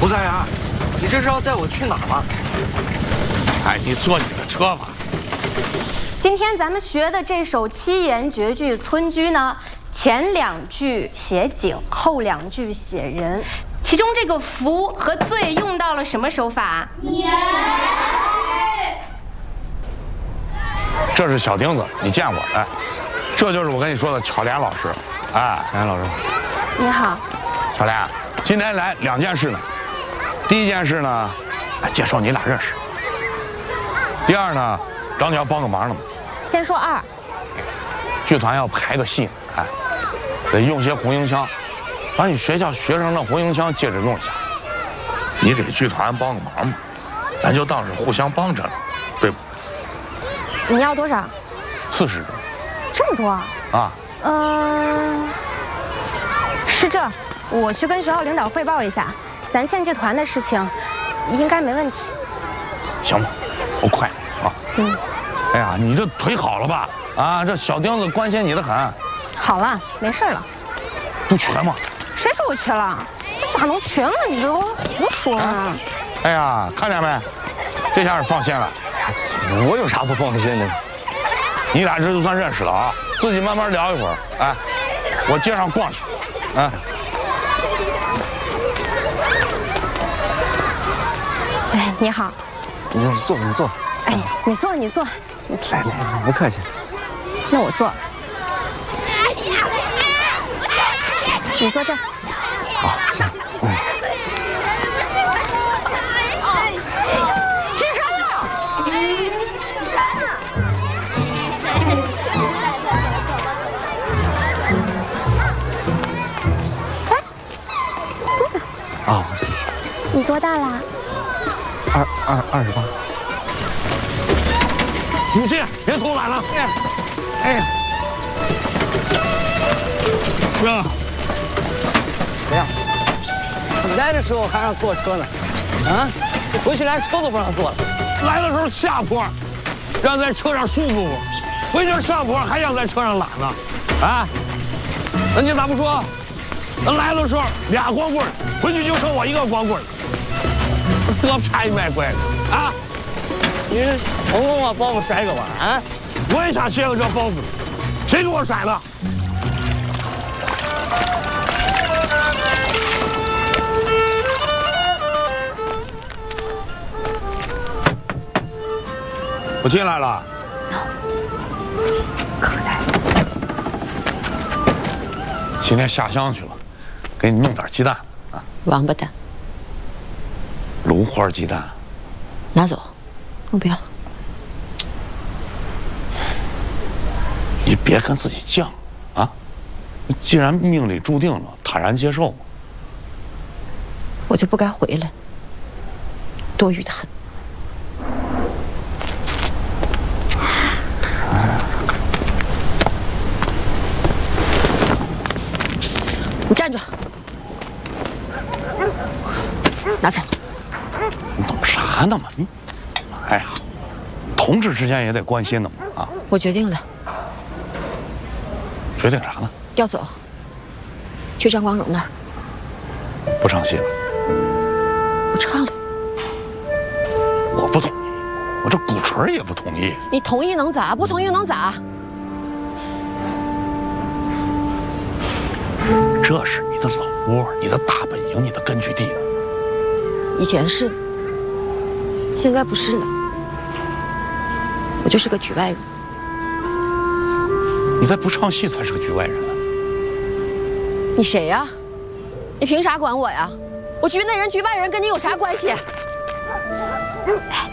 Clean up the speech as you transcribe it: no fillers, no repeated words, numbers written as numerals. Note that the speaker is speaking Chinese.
胡三元，你这是要带我去哪儿吗？ 哎，你坐你的车吧。 今天咱们学的这首七言绝句《村居》呢，前两句写景，后两句写人。其中这个福和醉用到了什么手法？言。 这是小钉子，你见过？哎，这就是我跟你说的巧莲老师。哎， 巧莲老师， 你好。 巧莲，今天来2件事呢。第一件事呢，介绍你俩认识。第二呢，找你要帮个忙了嘛。 先说2。 剧团要排个戏，哎，得用些红缨枪，把你学校学生的红缨枪借着用一下。你给剧团帮个忙嘛，咱就当是互相帮着了，对不？ 你要多少 40支。 这么多啊？ 是这，我去跟学校领导汇报一下，咱县剧团的事情应该没问题。 行吧，我快啊。哎呀，你这腿好了吧？啊，这小钉子关心你的很。 好了，没事了。 不瘸吗？ 谁说我瘸了？这咋能瘸呢？你都胡说啊！ 哎呀，看见没？这下是放心了。 我有啥不放心的？ 你俩这就算认识了啊，自己慢慢聊一会儿。哎，我街上逛去。哎。 哎，你好。 你坐，你坐。 哎，你坐，你坐。 来，不客气。 那我坐。你坐这儿。 好，行。 起身了。哎，坐着。 啊，行。 你多大了 ？28。 你这别偷懒了。哎呀，是啊。 怎么样？来的时候还让坐车呢，啊？回去连车都不让坐了。 来的时候下坡，让在车上舒服服；回去上坡还想在车上懒呢。啊？那你咋不说？那来的时候2光棍，回去就剩我1个光棍，得拍卖乖的啊！ 你这成功啊，包袱甩个碗啊！ 我也想接个这包袱，谁给我甩的？我进来了。 可来。 今天下乡去了，给你弄点鸡蛋啊。 王八蛋。 芦花鸡蛋。 拿走，我不要。 你别跟自己犟，啊！既然命里注定了，坦然接受。 我就不该回来，多余的很。你站住！拿走。 你懂啥呢嘛？你，哎呀，同志之间也得关心的嘛啊！ 我决定了。 决定啥呢？ 要走，去张光荣那儿。 不唱戏了。 不唱了。 我不同意，我这鼓槌也不同意。 你同意能咋？不同意能咋？ 这是你的老窝，你的大本营，你的根据地。 以前是，现在不是了。我就是个局外人。 你再不唱戏才是个局外人呢。 你谁呀？你凭啥管我呀？我局内人、局外人跟你有啥关系？哎，